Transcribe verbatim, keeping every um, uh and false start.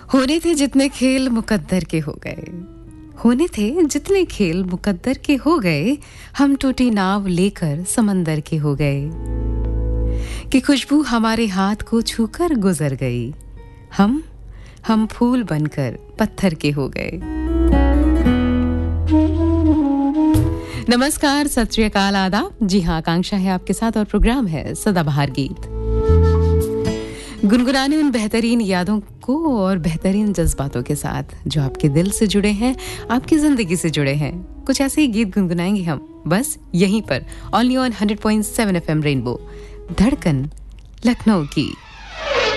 होने थे जितने खेल मुकद्दर के हो गए, होने थे जितने खेल मुकद्दर के हो गए, हम टूटी नाव लेकर समंदर के हो गए कि खुशबू हमारे हाथ को छूकर गुजर गई, हम हम फूल बनकर पत्थर के हो गए। नमस्कार, सत श्री अकाल, आदाब। जी हाँ, आकांक्षा है आपके साथ और प्रोग्राम है सदाबहार गीत। गुनगुनाने उन बेहतरीन यादों को और बेहतरीन जज्बातों के साथ जो आपके दिल से जुड़े हैं, आपकी जिंदगी से जुड़े हैं। कुछ ऐसे ही गीत गुनगुनाएंगे हम, बस यहीं पर only on hundred point seven FM rainbow, धड़कन लखनऊ की।